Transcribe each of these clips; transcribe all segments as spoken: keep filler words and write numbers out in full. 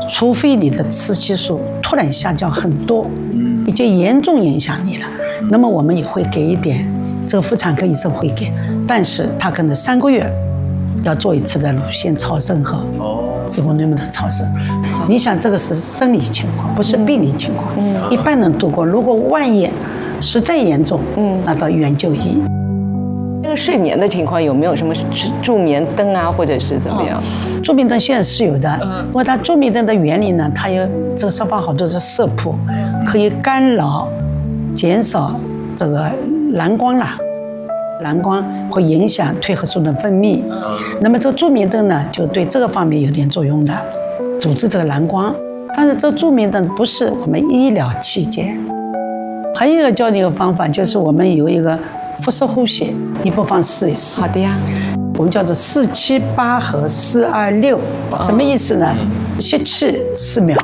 除非你的雌激素突然下降很多，已经严重影响你了，那么我们也会给一点，这个妇产科医生会给，但是他可能三个月要做一次的乳腺超声和子宫内膜的超声。你想这个是生理情况，不是病理情况，一般能度过。如果万一实在严重，那到医院就医。 这个睡眠的情况有没有什么助眠灯啊，或者是怎么样？ 嗯、助眠灯现在是有的，不过它助眠灯的原理呢，它有这个上方好多是色谱，可以干扰、减少这个蓝光啦。蓝光会影响褪黑素的分泌，那么这个助眠灯呢，就对这个方面有点作用的，阻止这个蓝光。但是这助眠灯不是我们医疗器件。还有一个教你一个方法，就是我们有一个腹式呼吸，你不妨试一试。 好的呀， 我们叫做四七八和四二六，什么意思呢？吸气四秒，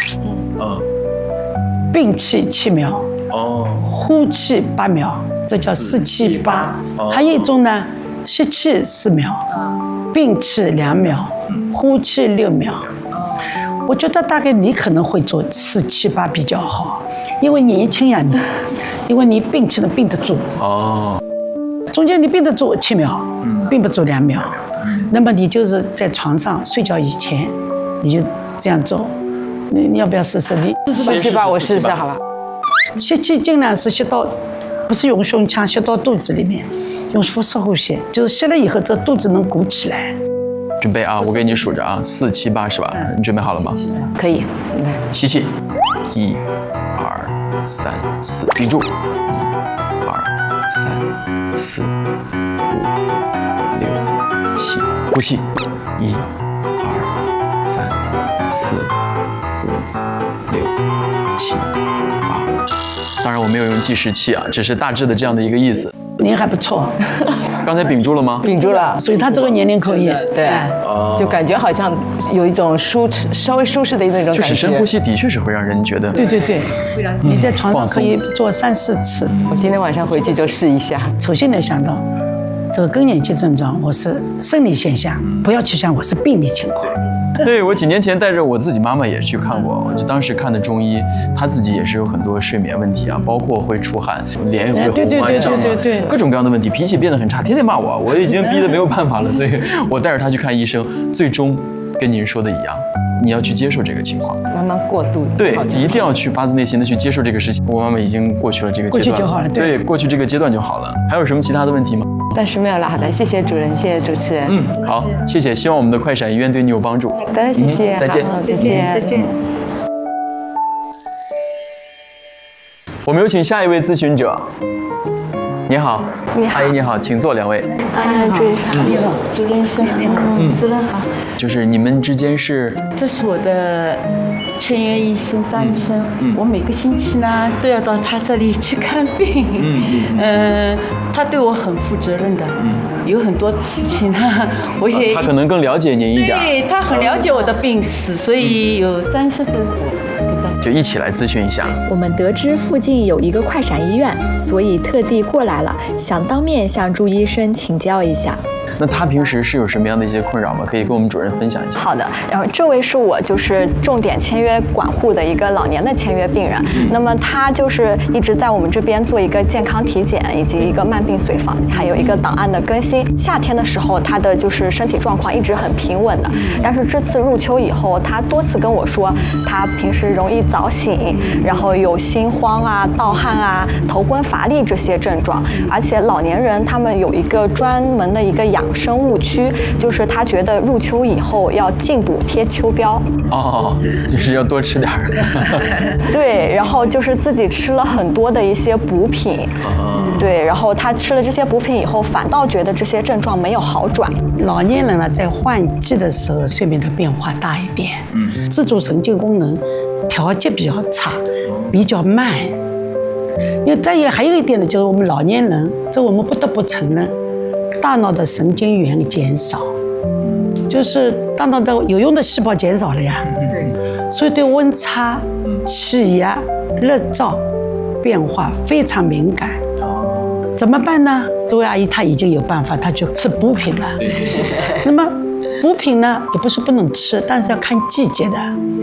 屏气七秒，呼气八秒。这叫四七八，还有一种呢，吸气四秒，屏气两秒，呼气六秒。我觉得大概你可能会做四七八比较好，因为年轻呀你，因为你屏气能屏得住。哦。中间你屏得住七秒，屏不住两秒，那么你就是在床上睡觉以前，你就这样做。你你要不要试试？你四七八我试试好吧。 吸气尽量是吸到。不是用胸腔吸到肚子里面，用腹式呼吸，就是吸了以后，这肚子能鼓起来。 准备啊，我给你数着啊，四七八是吧？你准备好了吗？ 可以，来， 吸气，一、二、三、四，屏住，一、二、三、四、五、六、七，呼气，一、二、三、四、五、六、七、八。当然我没有用计时器啊，只是大致的这样的一个意思。 您还不错， 刚才屏住了吗？ 屏住了， 所以他这个年龄可以。 对，就感觉好像有一种舒稍微舒适的那种感觉。 就是深呼吸的确是会让人觉得。 对对对，你在床上可以做三四次。 我今天晚上回去就试一下。 首先得想到，这个更年期症状我是生理现象，不要去想我是病理情况。 对，我几年前带着我自己妈妈也去看过，就当时看的中医，她自己也是有很多睡眠问题啊，包括会出汗，脸也会红啊， 对对对对对对， 各种各样的问题，脾气变得很差，天天骂我，我已经逼得没有办法了，所以我带着她去看医生，最终跟您说的一样，你要去接受这个情况， 慢慢过渡。 对，一定要去发自内心的去接受这个事情。我妈妈已经过去了这个阶段， 过去就好了。 对，过去这个阶段就好了。还有什么其他的问题吗？ 暂时没有了，好的，谢谢主任，谢谢主持人。 嗯，好，谢谢，希望我们的快闪医院对你有帮助。 好的，谢谢， 嗯、再见， 再见，再见。 我们有请下一位咨询者。你好， 你好， 阿姨你好，请坐，两位。 阿姨主任好，你好，主任是你好，嗯，主任好。 就是你们之间是？ 这是我的签约医生张医生，嗯，我每个星期呢都要到他这里去看病，嗯嗯，呃，他对我很负责任的，嗯，有很多事情呢，我也他可能更了解您一点， 对他很了解我的病史，所以有张医生对我。 就一起来咨询一下。 我们得知附近有一个快闪医院，所以特地过来了，想当面向朱医生请教一下。 那他平时是有什么样的一些困扰吗？可以跟我们主任分享一下。 好的，然后这位是我就是重点签约管护的一个老年的签约病人，嗯、那么他就是一直在我们这边做一个健康体检，以及一个慢病随访，还有一个档案的更新。夏天的时候，他的就是身体状况一直很平稳的，但是这次入秋以后，他多次跟我说，他平时容易早醒，然后有心慌啊、盗汗啊、头昏乏力这些症状，而且老年人他们有一个专门的一个养生误区，就是他觉得入秋以后要进补贴秋膘哦，就是要多吃点儿。 对，然后就是自己吃了很多的一些补品，对，然后他吃了这些补品以后，反倒觉得这些症状没有好转。 老年人呢，在换季的时候，睡眠的变化大一点，嗯，自主神经功能调节比较差，比较慢。因为再也还有一点呢，就是我们老年人，这我们不得不承认。大脑的神经元减少，就是大脑的有用的细胞减少了呀，所以对温差、气压、日照变化非常敏感。怎么办呢？这位阿姨她已经有办法，她就吃补品了。那么补品呢，也不是不能吃，但是要看季节的。